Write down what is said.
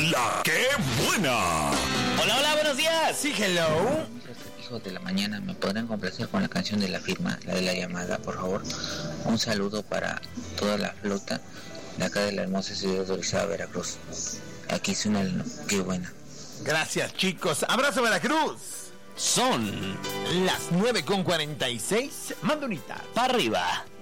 La que buena. Hola, hola, buenos días. Sí, hello. Hijos de la mañana, ¿me podrán complacer con la canción de la firma, la de la llamada, por favor? Un saludo para toda la flota de acá de la hermosa ciudad de Orizaba, Veracruz. Aquí suena el qué buena. Gracias, chicos. Abrazo, Veracruz. Son las 9:46. Mandunita. para arriba.